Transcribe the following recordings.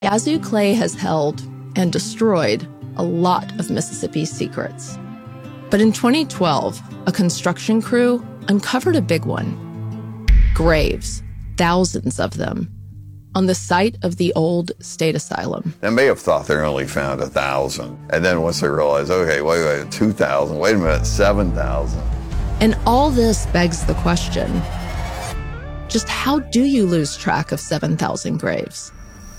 Yazoo Clay has held and destroyed a lot of Mississippi's secrets. But in 2012, a construction crew uncovered a big one. Graves, thousands of them, on the site of the old state asylum. They may have thought they only found 1,000. And then once they realized, okay, wait, 2,000, wait a minute, 7,000. And all this begs the question, just how do you lose track of 7,000 graves?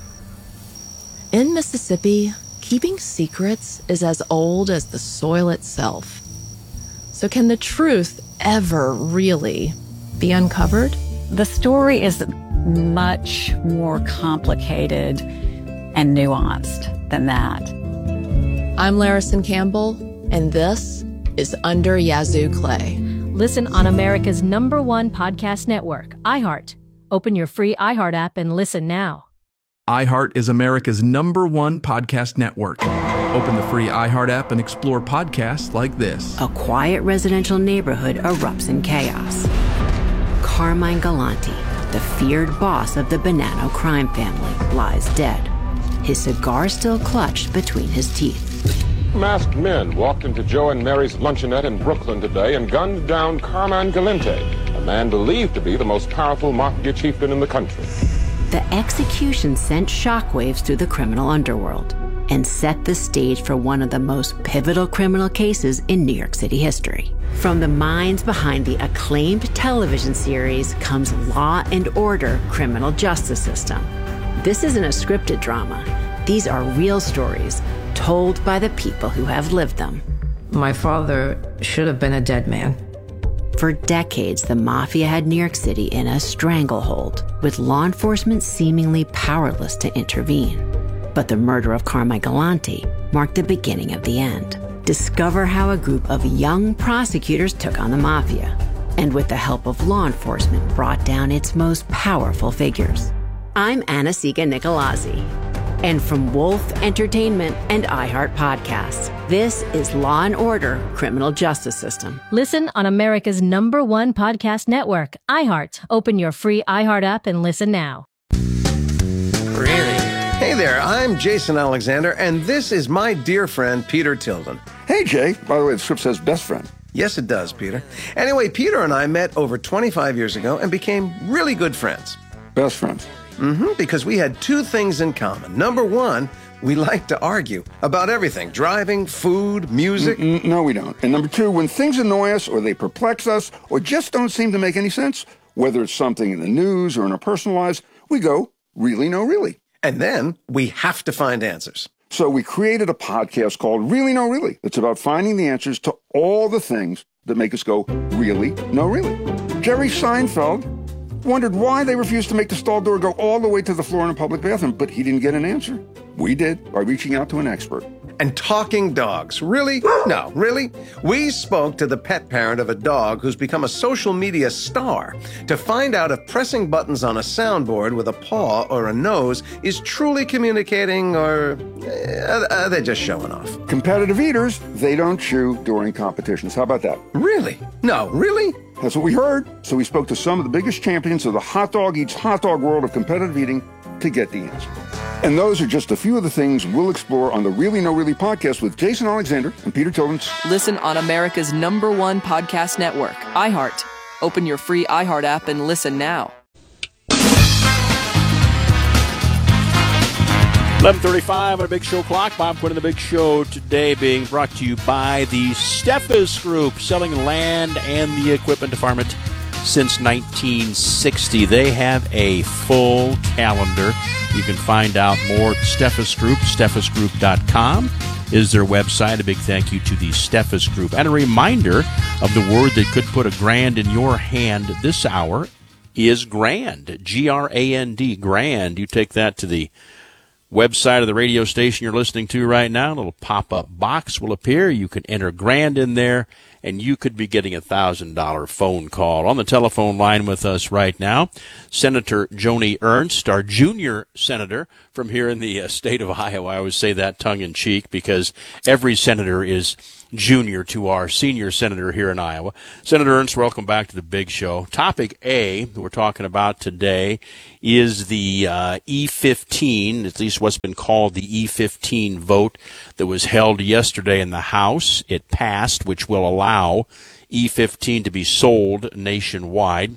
In Mississippi, keeping secrets is as old as the soil itself. So can the truth ever really be uncovered? The story is much more complicated and nuanced than that. I'm Larison Campbell, and this is Under Yazoo Clay. Listen on America's #1 podcast network, iHeart. Open your free iHeart app and listen now. iHeart is America's #1 podcast network. Open the free iHeart app and explore podcasts like this. A quiet residential neighborhood erupts in chaos. Carmine Galante, the feared boss of the Bonanno crime family, lies dead, his cigar still clutched between his teeth. Masked men walked into Joe and Mary's luncheonette in Brooklyn today and gunned down Carmine Galante, a man believed to be the most powerful mafia chieftain in the country. The execution sent shockwaves through the criminal underworld and set the stage for one of the most pivotal criminal cases in New York City history. From the minds behind the acclaimed television series comes Law and Order: Criminal Justice System. This isn't a scripted drama. These are real stories told by the people who have lived them. My father should have been a dead man. For decades, the mafia had New York City in a stranglehold, with law enforcement seemingly powerless to intervene. But the murder of Carmine Galante marked the beginning of the end. Discover how a group of young prosecutors took on the mafia, and with the help of law enforcement, brought down its most powerful figures. I'm Anna-Sigga Nicolazzi. And from Wolf Entertainment and iHeart Podcasts, this is Law & Order: Criminal Justice System. Listen on America's #1 podcast network, iHeart. Open your free iHeart app and listen now. Really? Hey there, I'm Jason Alexander, and this is my dear friend, Peter Tilden. Hey, Jay. By the way, the script says best friend. Yes, it does, Peter. Anyway, Peter and I met over 25 years ago and became really good friends. Best friends. Because we had two things in common. Number one, we like to argue about everything. Driving, food, music. No, we don't. And number two, when things annoy us or they perplex us or just don't seem to make any sense, whether it's something in the news or in our personal lives, we go, really, no, really. And then we have to find answers. So we created a podcast called Really, No, Really. It's about finding the answers to all the things that make us go, really, no, really. Jerry Seinfeld wondered why they refused to make the stall door go all the way to the floor in a public bathroom, but he didn't get an answer. We did, by reaching out to an expert. And talking dogs. Really? No, really? We spoke to the pet parent of a dog who's become a social media star to find out if pressing buttons on a soundboard with a paw or a nose is truly communicating, or are they just showing off? Competitive eaters, they don't chew during competitions. How about that? Really? No, really? That's what we heard. So we spoke to some of the biggest champions of the hot dog eats hot dog world of competitive eating to get the answer. And those are just a few of the things we'll explore on the Really No Really podcast with Jason Alexander and Peter Tilden. Listen on America's #1 podcast network, iHeart. Open your free iHeart app and listen now. 11:35 on a Big Show clock. Bob Quinn and the Big Show today being brought to you by the Steffes Group, selling land and the equipment department since 1960. They have a full calendar. You can find out more at Steffes Group. SteffesGroup.com is their website. A big thank you to the Steffes Group. And a reminder of the word that could put $1,000 in your hand this hour is grand. G-R-A-N-D, grand. You take that to the website of the radio station you're listening to right now. A little pop-up box will appear. You can enter grand in there, and you could be getting a $1,000 phone call. On the telephone line with us right now, Senator Joni Ernst, our junior senator from here in the state of Iowa. I always say that tongue-in-cheek because every senator is junior to our senior senator here in Iowa. Senator Ernst, welcome back to the Big Show. Topic A we're talking about today is the E15, at least what's been called the E15 vote that was held yesterday in the House. It passed, which will allow E15 to be sold nationwide.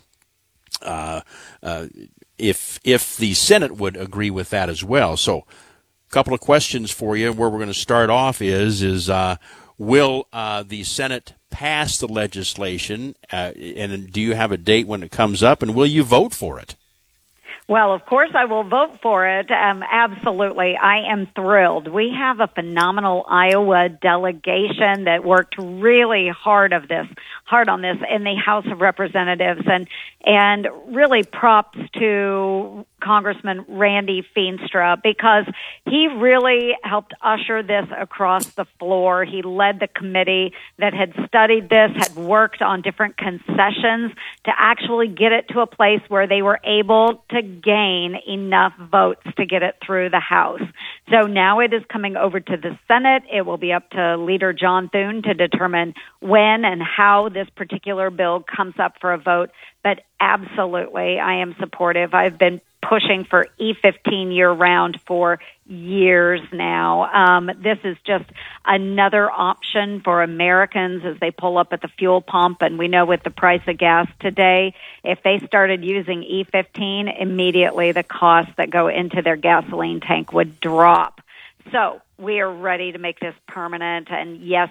If the Senate would agree with that as well. So, a couple of questions for you. Where we're going to start off is will the Senate pass the legislation, and do you have a date when it comes up, and will you vote for it? Well, of course I will vote for it. Absolutely. I am thrilled. We have a phenomenal Iowa delegation that worked really hard on this in the House of Representatives, and really props to Congressman Randy Feenstra because he really helped usher this across the floor. He led the committee that had studied this, had worked on different concessions to actually get it to a place where they were able to gain enough votes to get it through the House. So now it is coming over to the Senate. It will be up to Leader John Thune to determine when and how this particular bill comes up for a vote. But absolutely, I am supportive. I've been pushing for E15 year-round for years now. This is just another option for Americans as they pull up at the fuel pump. And we know with the price of gas today, if they started using E15, immediately the costs that go into their gasoline tank would drop. So we are ready to make this permanent. And yes,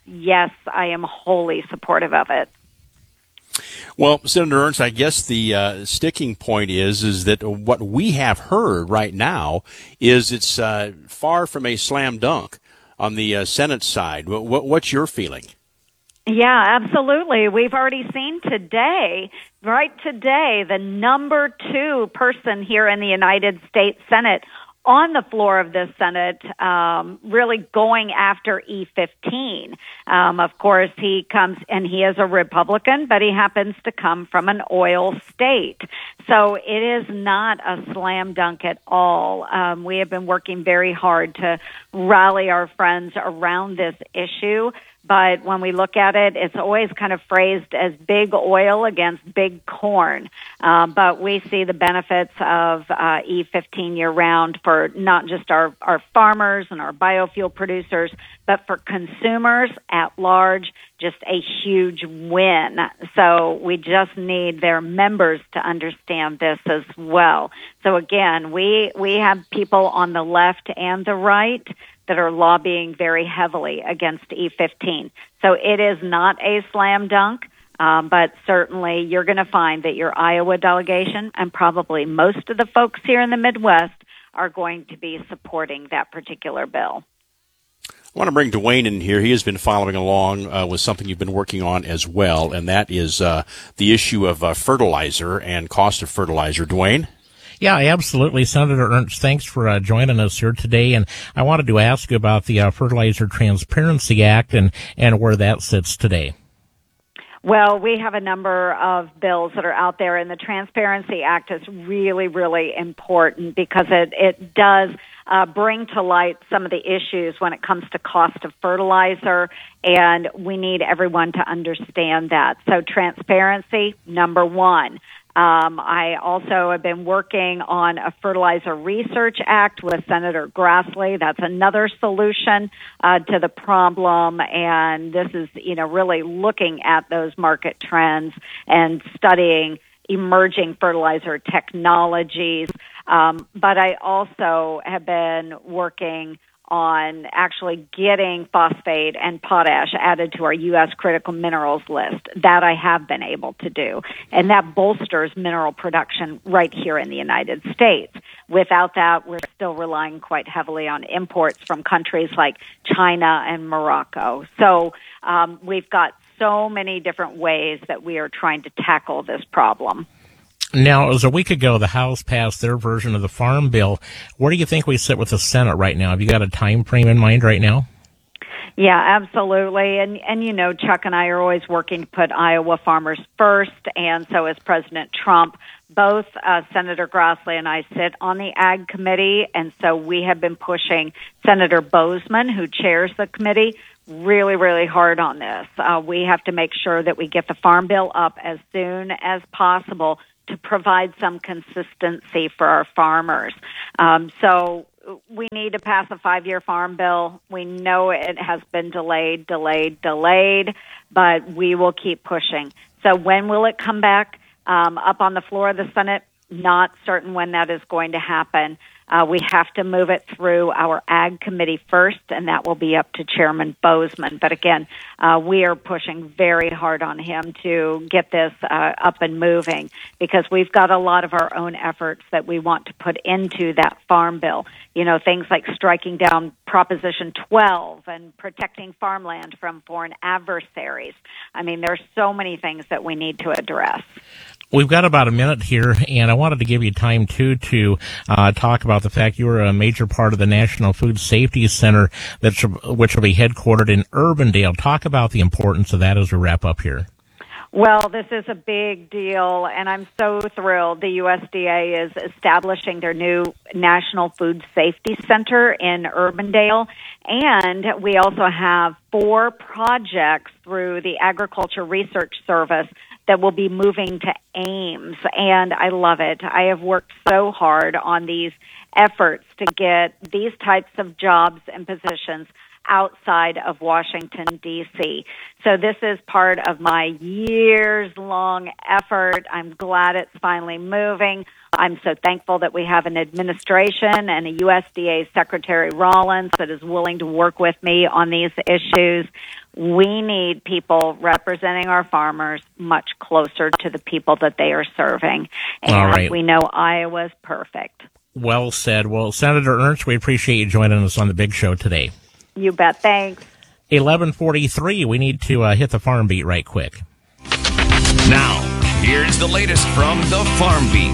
I am wholly supportive of it. Well, Senator Ernst, I guess the sticking point is that what we have heard right now is it's far from a slam dunk on the Senate side. What's your feeling? Yeah, absolutely. We've already seen today, the number 2 person here in the United States Senate on the floor of the Senate, really going after E15. Of course, he comes, and he is a Republican, but he happens to come from an oil state. So it is not a slam dunk at all. We have been working very hard to rally our friends around this issue. But when we look at it, it's always kind of phrased as big oil against big corn. But we see the benefits of E15 year-round for not just our farmers and our biofuel producers, but for consumers at large, just a huge win. So we just need their members to understand this as well. So again, we have people on the left and the right that are lobbying very heavily against E15. So it is not a slam dunk, but certainly you're going to find that your Iowa delegation and probably most of the folks here in the Midwest are going to be supporting that particular bill. I want to bring Dwayne in here. He has been following along with something you've been working on as well, and that is the issue of fertilizer and cost of fertilizer. Dwayne? Yeah, absolutely. Senator Ernst, thanks for joining us here today. And I wanted to ask you about the Fertilizer Transparency Act and where that sits today. Well, we have a number of bills that are out there, and the Transparency Act is really, really important because it does bring to light some of the issues when it comes to cost of fertilizer, and we need everyone to understand that. So transparency, number one. I also have been working on a Fertilizer Research Act with Senator Grassley. That's another solution to the problem, and this is, really looking at those market trends and studying emerging fertilizer technologies. But I also have been working on actually getting phosphate and potash added to our U.S. critical minerals list. That I have been able to do. And that bolsters mineral production right here in the United States. Without that, we're still relying quite heavily on imports from countries like China and Morocco. So we've got so many different ways that we are trying to tackle this problem. Now, it was a week ago, the House passed their version of the Farm Bill. Where do you think we sit with the Senate right now? Have you got a time frame in mind right now? Yeah, absolutely. And you know, Chuck and I are always working to put Iowa farmers first, and so is President Trump. Both Senator Grassley and I sit on the Ag Committee, and so we have been pushing Senator Bozeman, who chairs the committee, really, really hard on this. We have to make sure that we get the Farm Bill up as soon as possible to provide some consistency for our farmers. So we need to pass a 5-year Farm Bill. We know it has been delayed, but we will keep pushing. So when will it come back up on the floor of the Senate? Not certain when that is going to happen. We have to move it through our Ag Committee first, and that will be up to Chairman Bozeman. But again, we are pushing very hard on him to get this up and moving, because we've got a lot of our own efforts that we want to put into that Farm Bill. You know, things like striking down Proposition 12 and protecting farmland from foreign adversaries. I mean, there's so many things that we need to address. We've got about a minute here, and I wanted to give you time, too, to talk about the fact you are a major part of the National Food Safety Center, which will be headquartered in Urbandale. Talk about the importance of that as we wrap up here. Well, this is a big deal, and I'm so thrilled the USDA is establishing their new National Food Safety Center in Urbandale. And we also have 4 projects through the Agriculture Research Service that will be moving to Ames, and I love it. I have worked so hard on these efforts to get these types of jobs and positions outside of Washington, D.C. So this is part of my years-long effort. I'm glad it's finally moving. I'm so thankful that we have an administration and a USDA Secretary Rollins that is willing to work with me on these issues. We need people representing our farmers much closer to the people that they are serving. And we know Iowa's perfect. Well said. Well, Senator Ernst, we appreciate you joining us on the Big Show today. You bet. Thanks. 11:43. We need to hit the Farm Beat right quick. Now, here's the latest from the Farm Beat.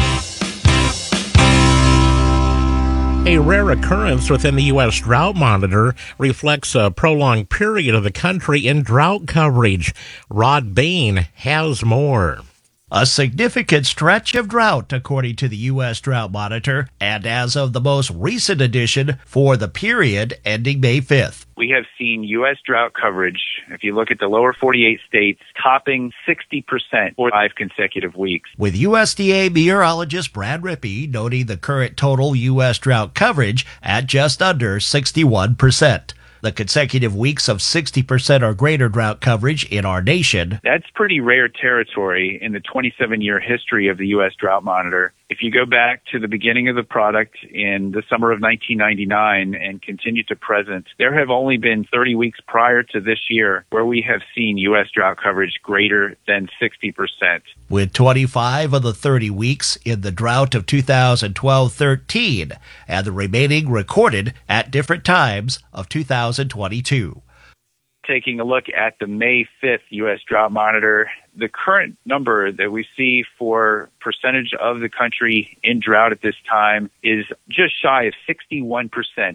A rare occurrence within the U.S. Drought Monitor reflects a prolonged period of the country in drought coverage. Rod Bain has more. A significant stretch of drought, according to the U.S. Drought Monitor, and as of the most recent edition for the period ending May 5th. We have seen U.S. drought coverage, if you look at the lower 48 states, topping 60% for 5 consecutive weeks. With USDA meteorologist Brad Rippey noting the current total U.S. drought coverage at just under 61%. The consecutive weeks of 60% or greater drought coverage in our nation. That's pretty rare territory in the 27-year history of the U.S. Drought Monitor. If you go back to the beginning of the product in the summer of 1999 and continue to present, there have only been 30 weeks prior to this year where we have seen U.S. drought coverage greater than 60%. With 25 of the 30 weeks in the drought of 2012-13, and the remaining recorded at different times of 2022. Taking a look at the May 5th U.S. Drought Monitor, the current number that we see for percentage of the country in drought at this time is just shy of 61%,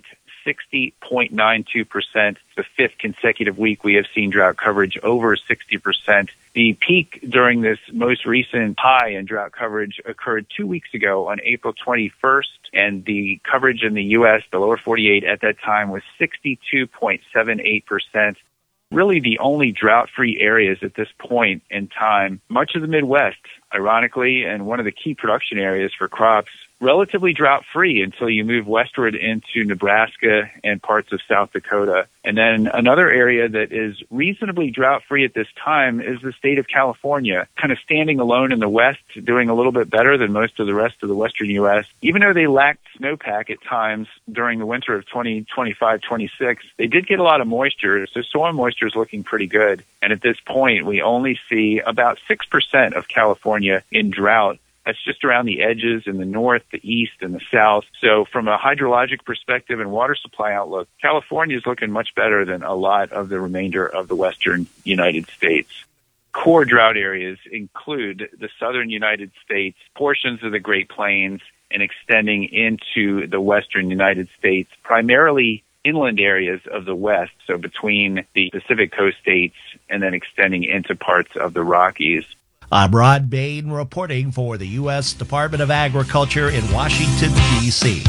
60.92%. The 5th consecutive week we have seen drought coverage over 60%. The peak during this most recent high in drought coverage occurred 2 weeks ago on April 21st, and the coverage in the U.S., the lower 48 at that time, was 62.78%. Really the only drought-free areas at this point in time. Much of the Midwest, ironically, and one of the key production areas for crops, relatively drought-free until you move westward into Nebraska and parts of South Dakota. And then another area that is reasonably drought-free at this time is the state of California, kind of standing alone in the west, doing a little bit better than most of the rest of the western U.S. Even though they lacked snowpack at times during the winter of 2025-26, they did get a lot of moisture, so soil moisture is looking pretty good. And at this point, we only see about 6% of California in drought. That's just around the edges in the north, the east, and the south. So from a hydrologic perspective and water supply outlook, California is looking much better than a lot of the remainder of the western United States. Core drought areas include the southern United States, portions of the Great Plains, and extending into the western United States, primarily inland areas of the West, so between the Pacific Coast states and then extending into parts of the Rockies. I'm Rod Bain reporting for the U.S. Department of Agriculture in Washington, D.C.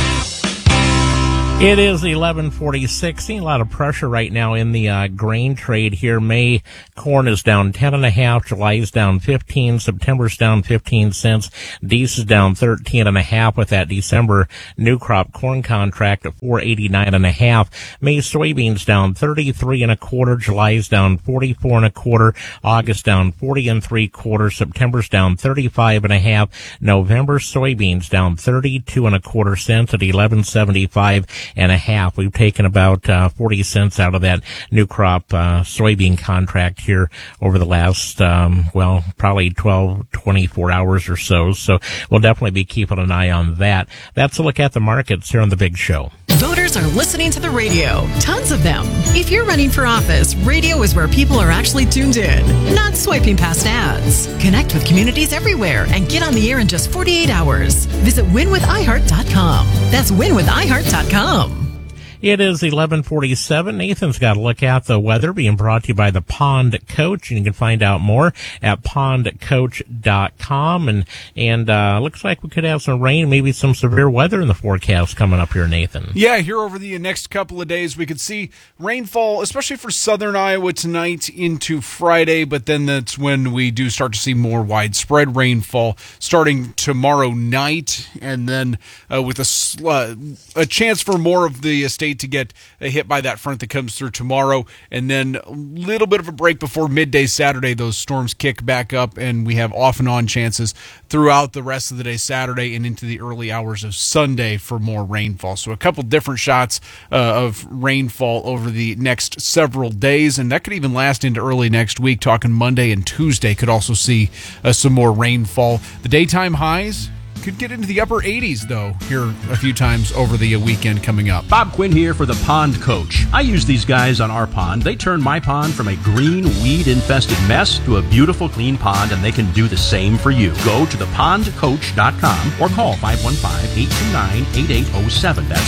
It is 11:46. Seeing a lot of pressure right now in the grain trade here. May corn is down 10.5. July is down 15. September's down 15 cents. Deese is down 13.5 with that December new crop corn contract at 489.5. May soybeans down 33.25. July is down 44.25. August down 40.75. September's down 35.5. November soybeans down 32.25 cents at 11.75. and a half. We've taken about 40 cents out of that new crop soybean contract here over the last, probably 12, 24 hours or so. So we'll definitely be keeping an eye on that. That's a look at the markets here on The Big Show. Voters are listening to the radio. Tons of them. If you're running for office, radio is where people are actually tuned in, not swiping past ads. Connect with communities everywhere and get on the air in just 48 hours. Visit winwithiheart.com. That's winwithiheart.com. It is 11:47. Nathan's got a look at the weather being brought to you by the Pond Coach, and you can find out more at pondcoach.com. And looks like we could have some rain, maybe some severe weather in the forecast coming up here, Nathan. Yeah, here over the next couple of days, we could see rainfall, especially for southern Iowa tonight into Friday, but then that's when we do start to see more widespread rainfall starting tomorrow night, and then with a chance for more of the state to get hit by that front that comes through tomorrow, and then a little bit of a break before midday Saturday. Those storms kick back up, and we have off and on chances throughout the rest of the day Saturday and into the early hours of Sunday for more rainfall. So a couple different shots of rainfall over the next several days, and that could even last into early next week. Talking Monday and Tuesday could also see some more rainfall. The daytime highs could get into the upper 80s, though, here a few times over the weekend coming up. Bob Quinn here for the Pond Coach. I use these guys on our pond. They turn my pond from a green, weed-infested mess to a beautiful, clean pond, and they can do the same for you. Go to thepondcoach.com or call 515-829-8807. That's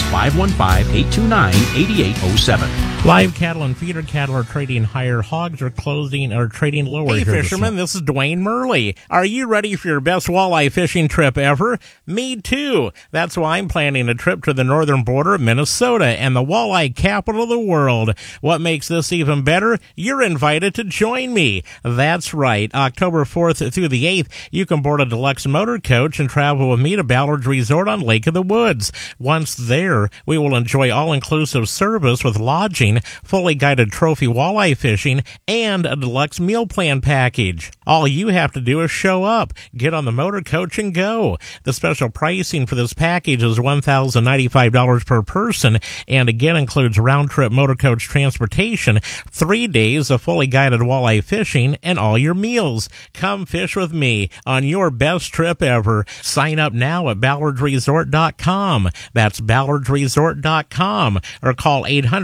515-829-8807. Live cattle and feeder cattle are trading higher. Hogs are closing or trading lower. Hey, fishermen, this is Dwayne Murley. Are you ready for your best walleye fishing trip ever? Me too. That's why I'm planning a trip to the northern border of Minnesota and the walleye capital of the world. What makes this even better? You're invited to join me. That's right. October 4th through the 8th, you can board a deluxe motor coach and travel with me to Ballard's Resort on Lake of the Woods. Once there, we will enjoy all-inclusive service with lodging, fully guided trophy walleye fishing, and a deluxe meal plan package. All you have to do is show up, get on the motor coach, and go. The special pricing for this package is $1,095 per person, and again includes round-trip motor coach transportation, 3 days of fully guided walleye fishing, and all your meals. Come fish with me on your best trip ever. Sign up now at ballardsresort.com. That's ballardsresort.com, or call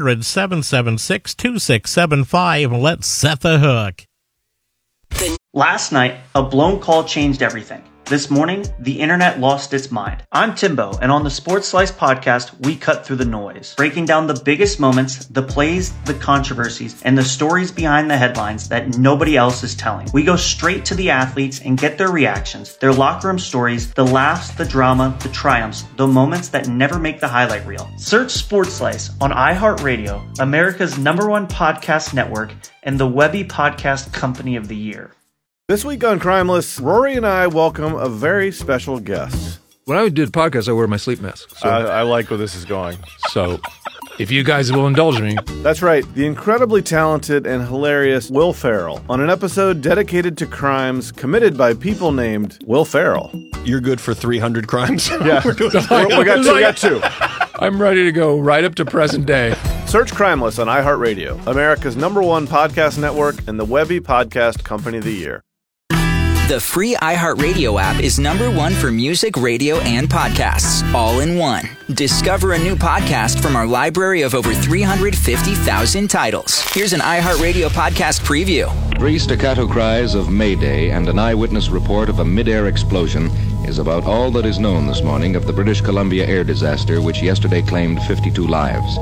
800-776-2675 and let's set the hook. Last night, a blown call changed everything. This morning, the internet lost its mind. I'm Timbo, and on the Sports Slice podcast, we cut through the noise, breaking down the biggest moments, the plays, the controversies, and the stories behind the headlines that nobody else is telling. We go straight to the athletes and get their reactions, their locker room stories, the laughs, the drama, the triumphs, the moments that never make the highlight reel. Search Sports Slice on iHeartRadio, America's #1 podcast network, and the Webby Podcast Company of the Year. This week on Crimeless, Rory and I welcome a very special guest. When I do the podcast, I wear my sleep mask. So. I like where this is going. So, if you guys will indulge me. That's right, the incredibly talented and hilarious Will Ferrell on an episode dedicated to crimes committed by people named Will Ferrell. You're good for 300 crimes? Yeah, we got two. I'm ready to go right up to present day. Search Crimeless on iHeartRadio, America's #1 podcast network, and the Webby Podcast Company of the Year. The free iHeartRadio app is #1 for music, radio, and podcasts, all in one. Discover a new podcast from our library of over 350,000 titles. Here's an iHeartRadio podcast preview. 3 staccato cries of Mayday and an eyewitness report of a mid-air explosion is about all that is known this morning of the British Columbia air disaster, which yesterday claimed 52 lives.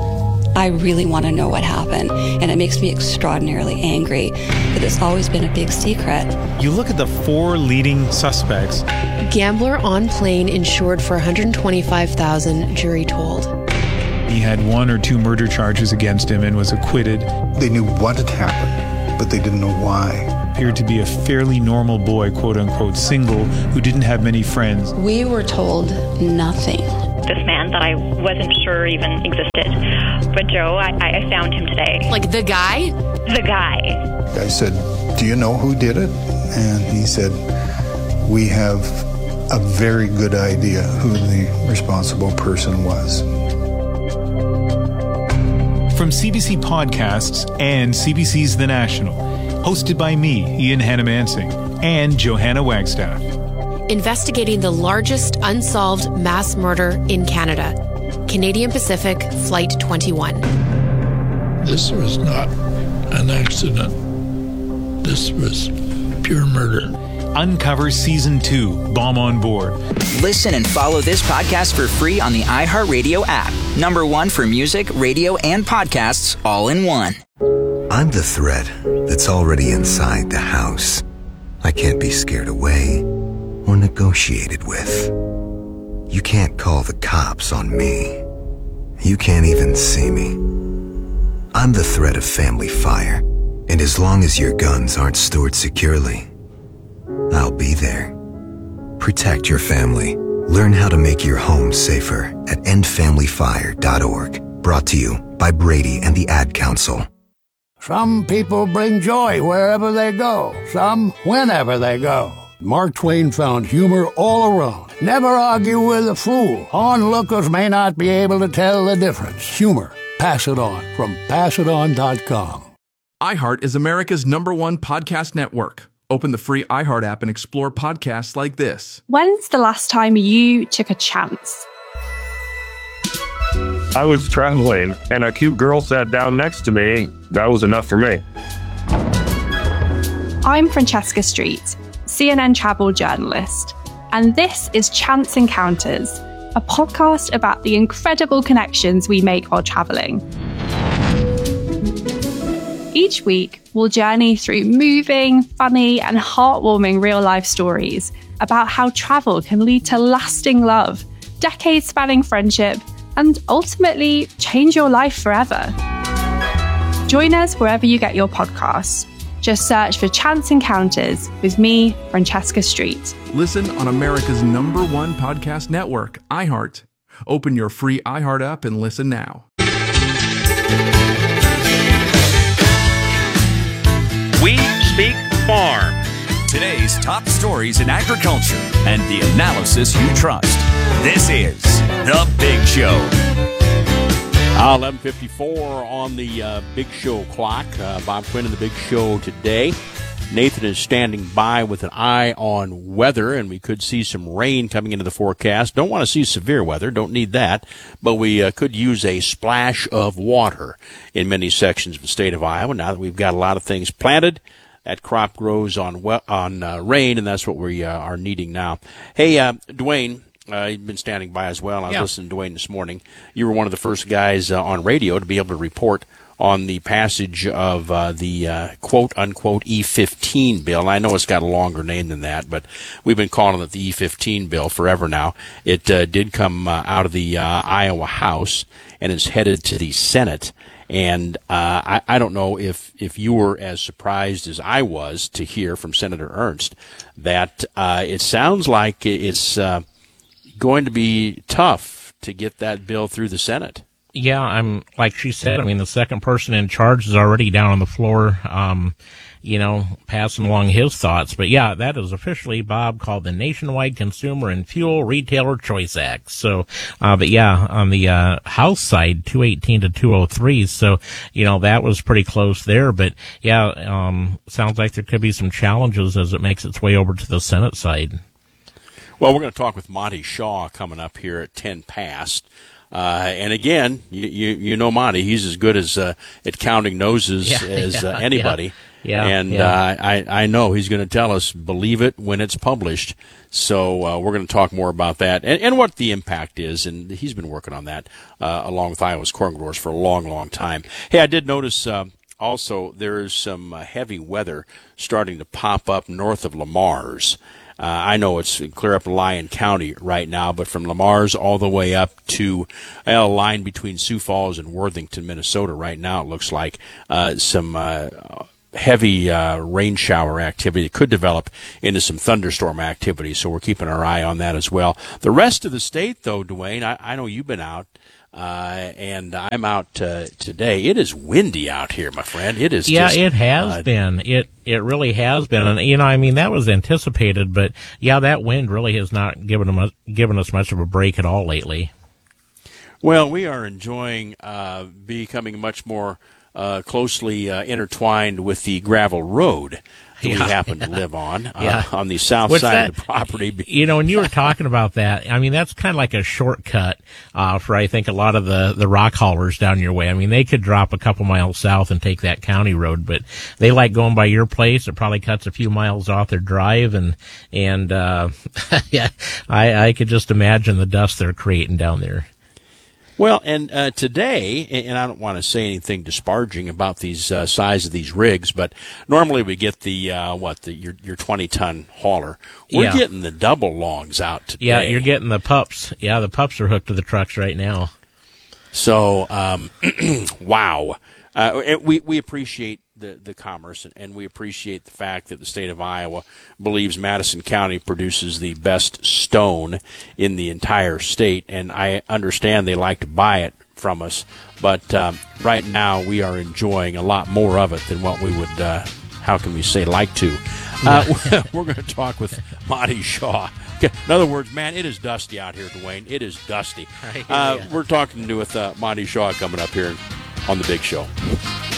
I really want to know what happened, and it makes me extraordinarily angry that it's always been a big secret. You look at the 4 leading suspects. Gambler on plane insured for $125,000, jury told. He had 1 or 2 murder charges against him and was acquitted. They knew what had happened, but they didn't know why. Appeared to be a fairly normal boy, quote-unquote, single, who didn't have many friends. We were told nothing. This man that I wasn't sure even existed. But Joe, I found him today. Like the guy? The guy. I said, "Do you know who did it?" And he said, "We have a very good idea who the responsible person was." From CBC Podcasts and CBC's The National, hosted by me, Ian Hannah-Mansing, and Johanna Wagstaff. Investigating the largest unsolved mass murder in Canada. Canadian Pacific Flight 21. This was not an accident. This was pure murder. Uncover Season 2, Bomb on Board. Listen and follow this podcast for free on the iHeartRadio app. #1 for music, radio, and podcasts all in one. I'm the threat that's already inside the house. I can't be scared away or negotiated with. You can't call the cops on me. You can't even see me. I'm the threat of family fire, and as long as your guns aren't stored securely, I'll be there. Protect your family. Learn how to make your home safer at endfamilyfire.org. Brought to you by Brady and the Ad Council. Some people bring joy wherever they go, some whenever they go. Mark Twain found humor all around. Never argue with a fool. Onlookers may not be able to tell the difference. Humor. Pass it on from passiton.com. iHeart is America's #1 podcast network. Open the free iHeart app and explore podcasts like this. When's the last time you took a chance? I was traveling, and a cute girl sat down next to me. That was enough for me. I'm Francesca Street, CNN travel journalist, and this is Chance Encounters, a podcast about the incredible connections we make while traveling. Each week, we'll journey through moving, funny, and heartwarming real-life stories about how travel can lead to lasting love, decades-spanning friendship, and ultimately change your life forever. Join us wherever you get your podcasts. Just search for Chance Encounters with me, Francesca Street. Listen on America's #1 podcast network, iHeart. Open your free iHeart app and listen now. We Speak Farm. Today's top stories in agriculture and the analysis you trust. This is The Big Show. 11:54 on the Big Show clock. Bob Quinn and The Big Show today. Nathan is standing by with an eye on weather, and we could see some rain coming into the forecast. Don't want to see severe weather, don't need that, but we could use a splash of water in many sections of the state of Iowa. Now that we've got a lot of things planted, that crop grows on rain, and that's what we are needing now. Hey, Dwayne, you've been standing by as well. I was listening to Dwayne this morning. You were one of the first guys on radio to be able to report on the passage of the quote-unquote E15 bill. I know it's got a longer name than that, but we've been calling it the E15 bill forever now. It did come out of the Iowa House, and it's headed to the Senate. And I don't know if you were as surprised as I was to hear from Senator Ernst that it sounds like it's going to be tough to get that bill through the Senate. Yeah, I'm like she said. I mean, the second person in charge is already down on the floor, passing along his thoughts. But yeah, that is officially, Bob, called the Nationwide Consumer and Fuel Retailer Choice Act. So, but yeah, on the House side, 218 to 203. So, that was pretty close there. But yeah, sounds like there could be some challenges as it makes its way over to the Senate side. Well, we're going to talk with Monty Shaw coming up here at 10 past. And again, you know Monty, he's as good as at counting noses as anybody. Yeah, and I know he's going to tell us, believe it when it's published. So we're going to talk more about that and what the impact is, and he's been working on that along with Iowa's corn growers for a long, long time. Hey, I did notice also there is some heavy weather starting to pop up north of Lamar's. I know it's clear up in Lyon County right now, but from Lamar's all the way up to a line between Sioux Falls and Worthington, Minnesota right now, it looks like some heavy rain shower activity that could develop into some thunderstorm activity, so we're keeping our eye on that as well. The rest of the state, though, Dwayne, I know you've been out, and I'm out today. It is windy out here, my friend. It is. Yeah, just, it has been. It really has been, and I mean that was anticipated, but yeah, that wind really has not given us much of a break at all lately. Well, we are enjoying becoming much more closely intertwined with the gravel road that we happen to live on the south side of the property. You know, when you were talking about that, I mean, that's kind of like a shortcut for, I think, a lot of the rock haulers down your way. I mean, they could drop a couple miles south and take that county road, but they like going by your place. It probably cuts a few miles off their drive, and yeah, I could just imagine the dust they're creating down there. Well, and today, and I don't want to say anything disparaging about these size of these rigs, but normally we get your 20-ton hauler. We're getting the double longs out today. Yeah, you're getting the pups. Yeah, the pups are hooked to the trucks right now. So, wow. We appreciate the commerce, and we appreciate the fact that the state of Iowa believes Madison County produces the best stone in the entire state, and I understand they like to buy it from us, but right now we are enjoying a lot more of it than what we would, how can we say, like to. We're going to talk with Monty Shaw. In other words, man, it is dusty out here, Dwayne. It is dusty. We're talking with Monty Shaw coming up here on The Big Show.